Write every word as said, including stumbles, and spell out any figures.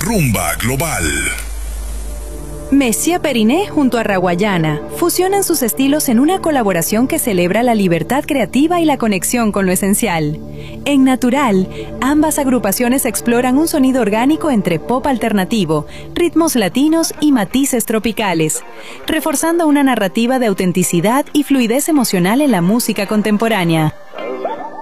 Rumba Global. Messia Periné junto a Raguayana fusionan sus estilos en una colaboración que celebra la libertad creativa y la conexión con lo esencial. En Natural, ambas agrupaciones exploran un sonido orgánico entre pop alternativo, ritmos latinos y matices tropicales, reforzando una narrativa de autenticidad y fluidez emocional en la música contemporánea.